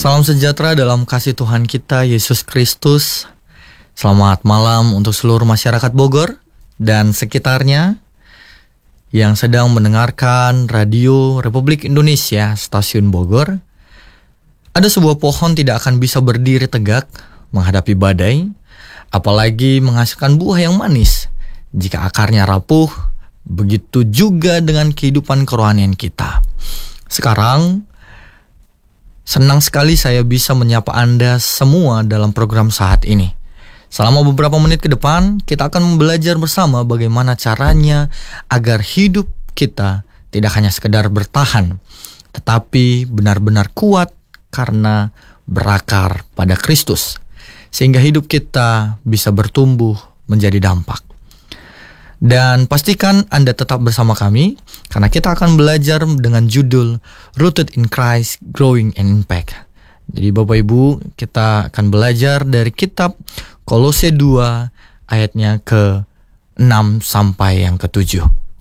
Salam sejahtera dalam kasih Tuhan kita Yesus Kristus. Selamat malam untuk seluruh masyarakat Bogor dan sekitarnya yang sedang mendengarkan Radio Republik Indonesia Stasiun Bogor. Ada sebuah pohon tidak akan bisa berdiri tegak menghadapi badai, apalagi menghasilkan buah yang manis jika akarnya rapuh. Begitu juga dengan kehidupan kerohanian kita. Sekarang senang sekali saya bisa menyapa Anda semua dalam program saat ini. Selama beberapa menit ke depan, kita akan belajar bersama bagaimana caranya agar hidup kita tidak hanya sekedar bertahan, tetapi benar-benar kuat karena berakar pada Kristus, sehingga hidup kita bisa bertumbuh menjadi dampak. Dan pastikan Anda tetap bersama kami, karena kita akan belajar dengan judul Rooted in Christ, Growing in Impact. Jadi Bapak Ibu, kita akan belajar dari kitab Kolose 2 ayatnya ke-6 sampai yang ke-7.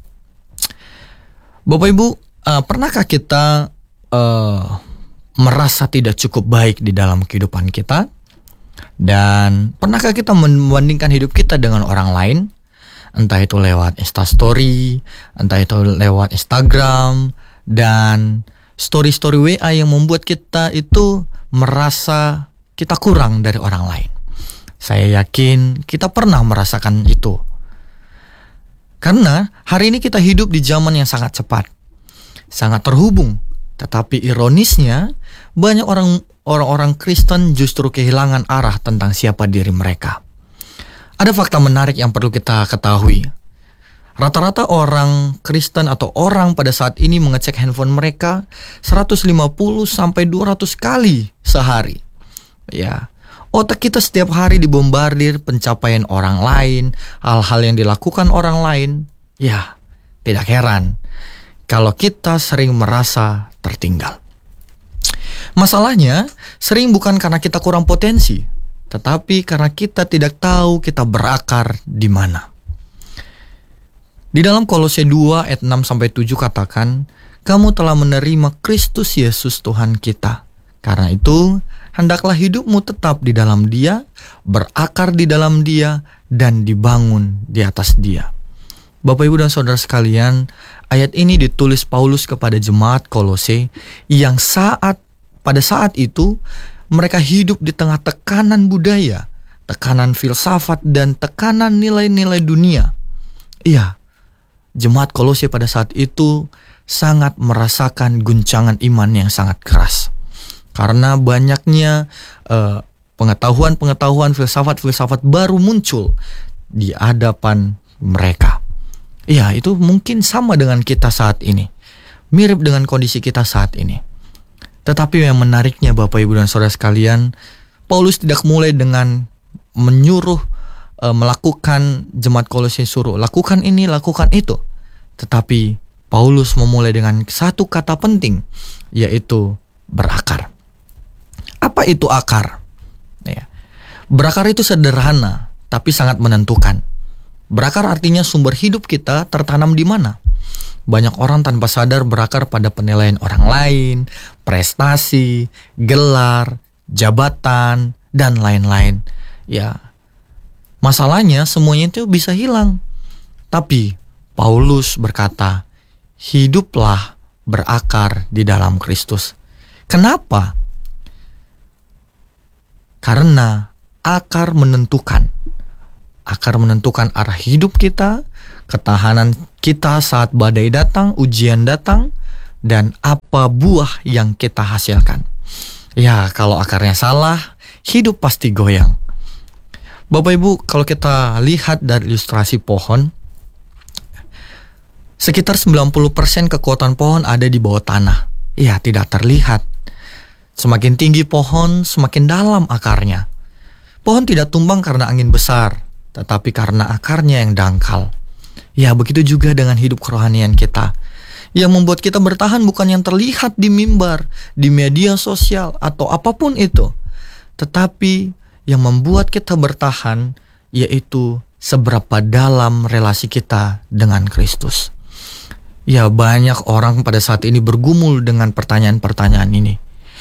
Bapak Ibu, pernahkah kita merasa tidak cukup baik di dalam kehidupan kita? Dan pernahkah kita membandingkan hidup kita dengan orang lain? Entah itu lewat Instastory, entah itu lewat Instagram, dan story-story WA yang membuat kita itu merasa kita kurang dari orang lain. Saya yakin kita pernah merasakan itu. Karena hari ini kita hidup di zaman yang sangat cepat, sangat terhubung. Tetapi ironisnya, banyak orang-orang Kristen justru kehilangan arah tentang siapa diri mereka. Ada fakta menarik yang perlu kita ketahui. Rata-rata orang Kristen atau orang pada saat ini mengecek handphone mereka 150 sampai 200 kali sehari. Ya, otak kita setiap hari dibombardir pencapaian orang lain, hal-hal yang dilakukan orang lain. Ya, tidak heran kalau kita sering merasa tertinggal. Masalahnya, sering bukan karena kita kurang potensi, tetapi karena kita tidak tahu kita berakar di mana. Di dalam Kolose 2 ayat 6 sampai 7 katakan, kamu telah menerima Kristus Yesus Tuhan kita. Karena itu, hendaklah hidupmu tetap di dalam Dia, berakar di dalam Dia, dan dibangun di atas Dia. Bapak, Ibu, dan Saudara sekalian, ayat ini ditulis Paulus kepada jemaat Kolose yang pada saat itu mereka hidup di tengah tekanan budaya, tekanan filsafat, dan tekanan nilai-nilai dunia. Iya, jemaat Kolose pada saat itu sangat merasakan guncangan iman yang sangat keras. Karena banyaknya pengetahuan-pengetahuan filsafat-filsafat baru muncul di hadapan mereka. Iya, itu mungkin sama dengan kita saat ini. Mirip dengan kondisi kita saat ini. Tetapi yang menariknya Bapak, Ibu, dan Saudara sekalian, Paulus tidak mulai dengan menyuruh melakukan, jemaat Kolose suruh lakukan ini, lakukan itu. Tetapi Paulus memulai dengan satu kata penting, yaitu berakar. Apa itu akar? Ya. Berakar itu sederhana, tapi sangat menentukan. Berakar artinya sumber hidup kita tertanam di mana? Banyak orang tanpa sadar berakar pada penilaian orang lain, prestasi, gelar, jabatan, dan lain-lain. Ya, masalahnya semuanya itu bisa hilang. Tapi Paulus berkata, hiduplah berakar di dalam Kristus. Kenapa? Karena akar menentukan. Akar menentukan arah hidup kita, ketahanan kita saat badai datang, ujian datang, dan apa buah yang kita hasilkan. Ya, kalau akarnya salah, hidup pasti goyang. Bapak, Ibu, kalau kita lihat dari ilustrasi pohon, sekitar 90% kekuatan pohon ada di bawah tanah. Ya, tidak terlihat. Semakin tinggi pohon, semakin dalam akarnya. Pohon tidak tumbang karena angin besar, tetapi karena akarnya yang dangkal. Ya, begitu juga dengan hidup kerohanian kita. Yang membuat kita bertahan bukan yang terlihat di mimbar, di media sosial, atau apapun itu. Tetapi yang membuat kita bertahan, yaitu seberapa dalam relasi kita dengan Kristus. Ya, banyak orang pada saat ini bergumul dengan pertanyaan-pertanyaan ini.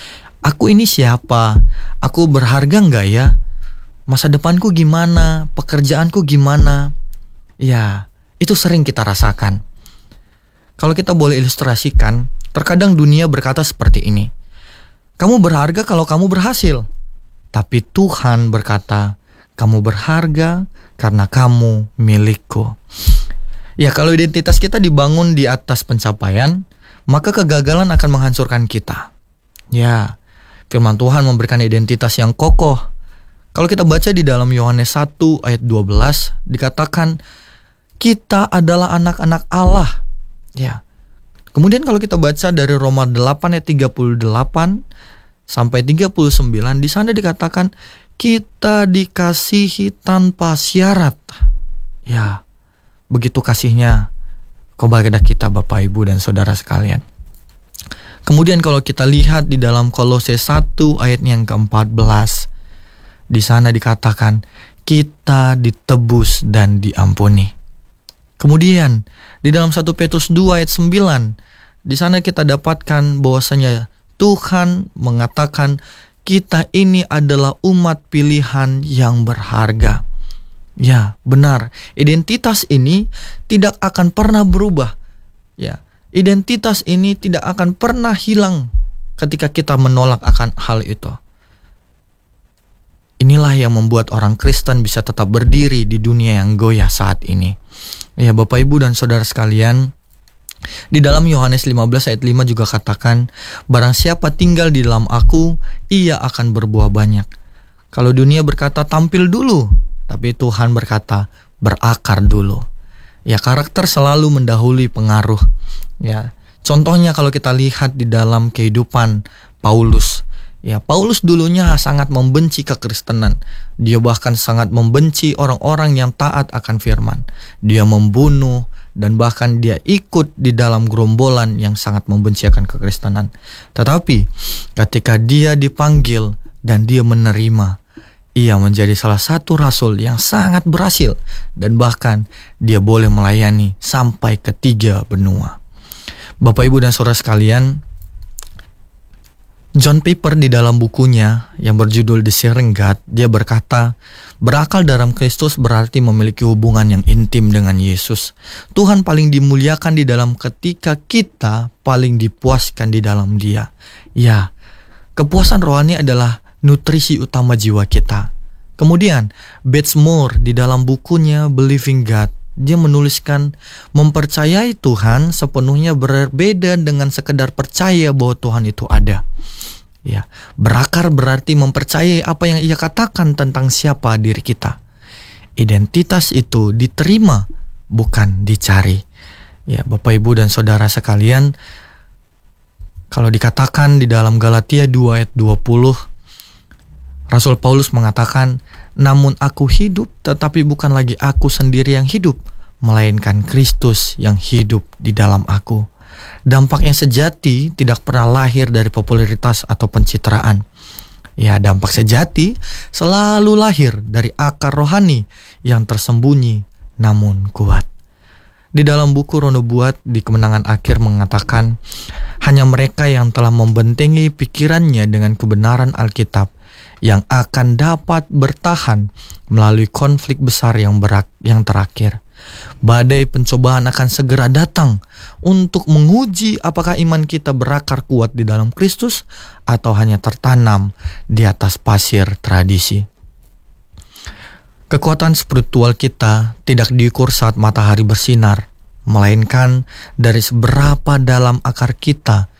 Aku ini siapa? Aku berharga nggak ya? Masa depanku gimana? Pekerjaanku gimana? Ya, itu sering kita rasakan. Kalau kita boleh ilustrasikan, terkadang dunia berkata seperti ini. Kamu berharga kalau kamu berhasil. Tapi Tuhan berkata, kamu berharga karena kamu milikku. Ya, kalau identitas kita dibangun di atas pencapaian, maka kegagalan akan menghancurkan kita. Ya, firman Tuhan memberikan identitas yang kokoh. Kalau kita baca di dalam Yohanes 1 ayat 12, dikatakan kita adalah anak-anak Allah. Ya. Kemudian kalau kita baca dari Roma 8 ayat 38 sampai 39, di sana dikatakan kita dikasihi tanpa syarat. Ya, begitu kasihnya kepada kita Bapak Ibu dan Saudara sekalian. Kemudian kalau kita lihat di dalam Kolose 1 ayat yang ke-14, di sana dikatakan kita ditebus dan diampuni. Kemudian di dalam 1 Petrus 2 ayat 9, di sana kita dapatkan bahwasanya Tuhan mengatakan kita ini adalah umat pilihan yang berharga. Ya, benar. Identitas ini tidak akan pernah berubah. Ya, identitas ini tidak akan pernah hilang ketika kita menolak akan hal itu. Inilah yang membuat orang Kristen bisa tetap berdiri di dunia yang goyah saat ini. Ya, Bapak Ibu dan Saudara sekalian, di dalam Yohanes 15 ayat 5 juga katakan, barang siapa tinggal di dalam aku, ia akan berbuah banyak. Kalau dunia berkata tampil dulu, tapi Tuhan berkata berakar dulu. Ya, karakter selalu mendahului pengaruh. Ya, contohnya kalau kita lihat di dalam kehidupan Paulus. Ya, Paulus dulunya sangat membenci kekristenan. Dia bahkan sangat membenci orang-orang yang taat akan firman. Dia membunuh dan bahkan dia ikut di dalam gerombolan yang sangat membenci akan kekristenan. Tetapi ketika dia dipanggil dan dia menerima, ia menjadi salah satu rasul yang sangat berhasil dan bahkan dia boleh melayani sampai ke 3 benua. Bapak Ibu dan Saudara sekalian, John Piper di dalam bukunya yang berjudul The Sharing God, dia berkata, berakal dalam Kristus berarti memiliki hubungan yang intim dengan Yesus. Tuhan paling dimuliakan di dalam ketika kita paling dipuaskan di dalam Dia. Ya, kepuasan rohani adalah nutrisi utama jiwa kita. Kemudian, Batesmore di dalam bukunya Believing God, dia menuliskan, mempercayai Tuhan sepenuhnya berbeda dengan sekedar percaya bahwa Tuhan itu ada. Ya, berakar berarti mempercayai apa yang ia katakan tentang siapa diri kita. Identitas itu diterima, bukan dicari. Ya, Bapak Ibu dan Saudara sekalian, kalau dikatakan di dalam Galatia 2 ayat 20, Rasul Paulus mengatakan, namun aku hidup, tetapi bukan lagi aku sendiri yang hidup, melainkan Kristus yang hidup di dalam aku. Dampak yang sejati tidak pernah lahir dari popularitas atau pencitraan. Ya, dampak sejati selalu lahir dari akar rohani yang tersembunyi namun kuat. Di dalam buku Ronubuat di Kemenangan Akhir mengatakan, hanya mereka yang telah membentengi pikirannya dengan kebenaran Alkitab yang akan dapat bertahan melalui konflik besar yang terakhir. Badai pencobaan akan segera datang untuk menguji apakah iman kita berakar kuat di dalam Kristus atau hanya tertanam di atas pasir tradisi. Kekuatan spiritual kita tidak diukur saat matahari bersinar, melainkan dari seberapa dalam akar kita